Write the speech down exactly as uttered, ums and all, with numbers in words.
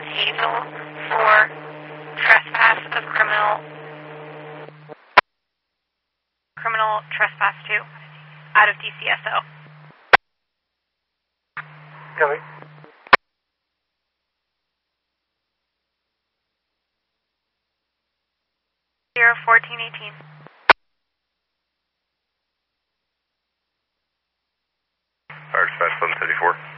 Hazel for trespass of criminal criminal trespass two out of D C S O. Copy. Zero fourteen eighteen. Fire dispatch seven fifty-four.